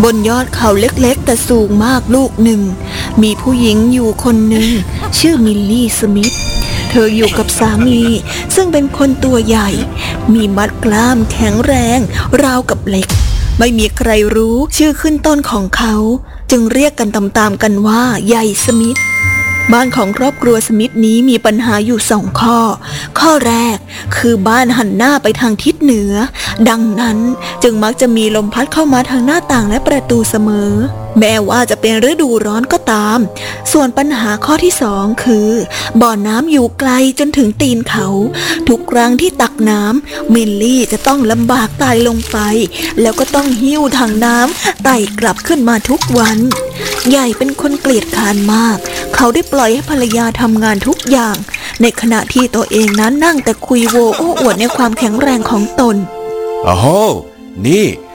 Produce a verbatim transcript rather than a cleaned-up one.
บนยอดเขาเล็กๆแต่สูงมากลูกหนึ่งมีผู้หญิงอยู่คนหนึ่งชื่อมิลลี่สมิธเธออยู่กับสามีซึ่งเป็นคนตัวใหญ่มีมัดกล้ามแข็งแรงราวกับเหล็กไม่มีใครรู้ชื่อขึ้นต้นของเขาจึงเรียกกันตามๆกันว่าใหญ่สมิธบ้านของครอบครัวสมิธนี้มีปัญหาอยู่สองข้อข้อแรกคือบ้านหันหน้าไปทางทิศเหนือดังนั้นจึงมักจะมีลมพัดเข้ามาทางหน้าต่างและประตูเสมอแม้ว่าจะเป็นฤดูร้อนก็ตามส่วนปัญหาข้อที่สองคือบ่อน้ำอยู่ไกลจนถึงตีนเขาทุกครั้งที่ตักน้ำมิลลี่จะต้องลำบากไต่ลงไปแล้วก็ต้องหิ้วถังน้ำไต่กลับขึ้นมาทุกวันใหญ่เป็นคนเกลียดคร้านมากเขาได้ปล่อยให้ภรรยาทำงานทุกอย่างในขณะที่ตัวเองนั้นนั่งแต่คุยโวโอ้อวดในความแข็งแรงของตนโอ้โหนี่